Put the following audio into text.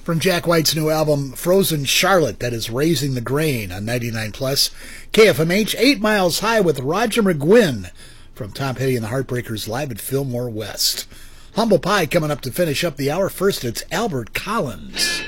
From Jack White's new album, Frozen Charlotte, that is Raising the Grain on 99 Plus. KFMH, 8 Miles High with Roger McGuinn from Tom Petty and the Heartbreakers live at Fillmore West. Humble Pie coming up to finish up the hour. First, it's Albert Collins.